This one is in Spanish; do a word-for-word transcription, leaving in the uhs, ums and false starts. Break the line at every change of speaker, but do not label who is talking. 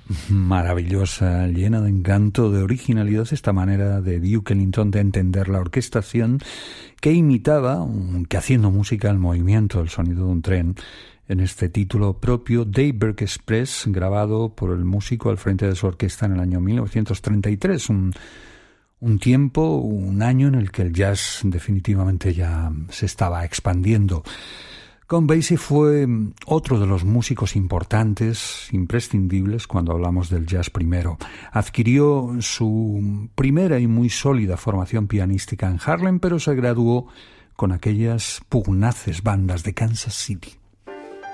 Maravillosa, llena de encanto, de originalidad, esta manera de Duke Ellington de entender la orquestación, que imitaba, que haciendo música, el movimiento, el sonido de un tren, en este título propio, Daybreak Express, grabado por el músico al frente de su orquesta en el año mil novecientos treinta y tres, un, un tiempo, un año en el que el jazz definitivamente ya se estaba expandiendo. Count Basie fue otro de los músicos importantes, imprescindibles, cuando hablamos del jazz primero. Adquirió su primera y muy sólida formación pianística en Harlem, pero se graduó con aquellas pugnaces bandas de Kansas City.